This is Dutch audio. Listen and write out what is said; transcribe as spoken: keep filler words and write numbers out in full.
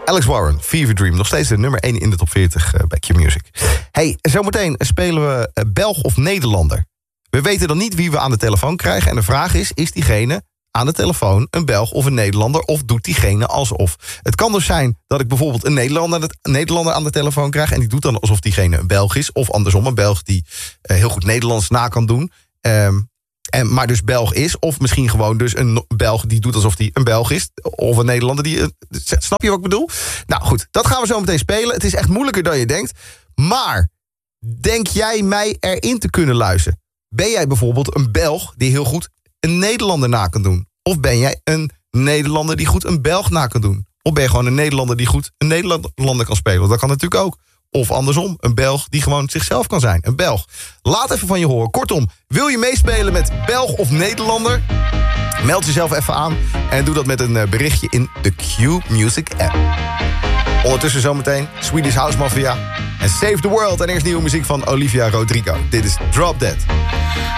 Alex Warren, Fever Dream. Nog steeds de nummer één in de top veertig uh, bij Q-Music. Hey, zometeen spelen we uh, Belg of Nederlander. We weten dan niet wie we aan de telefoon krijgen. En de vraag is, is diegene aan de telefoon een Belg of een Nederlander? Of doet diegene alsof? Het kan dus zijn dat ik bijvoorbeeld een Nederlander, een Nederlander aan de telefoon krijg. En die doet dan alsof diegene een Belg is. Of andersom, een Belg die uh, heel goed Nederlands na kan doen. Um, En, maar dus Belg is, of misschien gewoon dus een Belg die doet alsof hij een Belg is. Of een Nederlander die... Uh, snap je wat ik bedoel? Nou goed, dat gaan we zo meteen spelen. Het is echt moeilijker dan je denkt. Maar denk jij mij erin te kunnen luisteren? Ben jij bijvoorbeeld een Belg die heel goed een Nederlander na kan doen? Of ben jij een Nederlander die goed een Belg na kan doen? Of ben je gewoon een Nederlander die goed een Nederlander kan spelen? Dat kan natuurlijk ook. Of andersom, een Belg die gewoon zichzelf kan zijn. Een Belg. Laat even van je horen. Kortom, wil je meespelen met Belg of Nederlander? Meld jezelf even aan. En doe dat met een berichtje in de Q-Music app. Ondertussen zometeen Swedish House Mafia. En Save the World. En eerst nieuwe muziek van Olivia Rodrigo. Dit is Drop Dead.